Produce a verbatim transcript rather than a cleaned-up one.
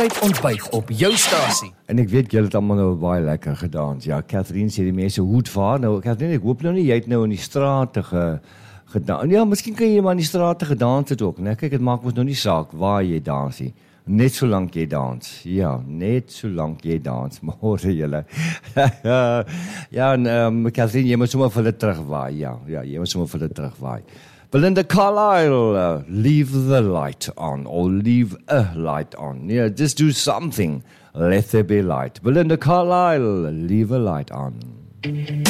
Ontbyt op jou stasie. En ek weet julle het almal nou baie lekker gedans. Ja, Catherine sê die mense hoed vaar. Nou, Catherine, ek hoop nou nie, jy het nou in die strate ge, gedans. Ja, miskien kan jy maar in die strate gedans het ook, né? Kyk, dit maak ons nou nie saak waar jy dans nie. Net solank jy dans. Ja, net solank jy dans. Môre julle. Ja, en um, Catherine, jy moet sommer vir hulle terugwaai. Ja, ja, jy moet sommer vir hulle terugwaai. Belinda Carlisle, uh, leave the light on, or leave a light on. Yeah, just do something. Let there be light. Belinda Carlisle, leave a light on.